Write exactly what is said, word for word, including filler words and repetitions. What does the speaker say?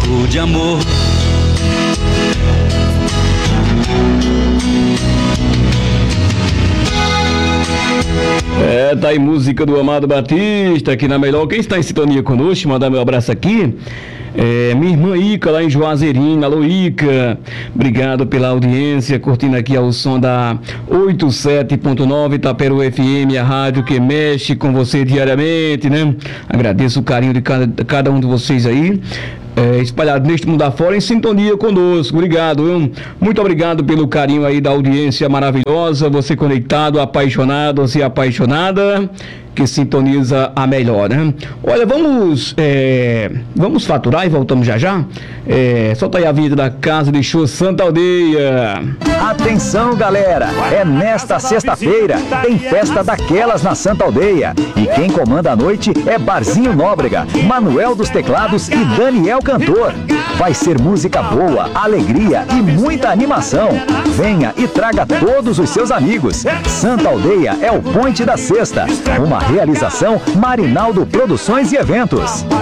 cor de amor. É, tá aí música do Amado Batista aqui na Melhor. Quem está em sintonia conosco, mandar meu abraço aqui. É, minha irmã Ica, lá em Juazeirinho. Alô, Ica, obrigado pela audiência, curtindo aqui ao som da oitenta e sete ponto nove Itaperu F M, a rádio que mexe com você diariamente, né? Agradeço o carinho de cada, cada um de vocês aí, é, espalhado neste mundo afora, em sintonia conosco. Obrigado, viu? Muito obrigado pelo carinho aí da audiência maravilhosa, você conectado, apaixonado, você apaixonada, que sintoniza a Melhor, né? Olha, vamos é, vamos faturar e voltamos já já. É, solta aí a vinheta da Casa de Show Santa Aldeia. Atenção, galera, é nesta sexta-feira, tem festa daquelas na Santa Aldeia. E quem comanda a noite é Barzinho Nóbrega, Manuel dos Teclados e Daniel Cantor. Vai ser música boa, alegria e muita animação. Venha e traga todos os seus amigos. Santa Aldeia é o Ponte da Sexta, uma realização Marinaldo Produções e Eventos.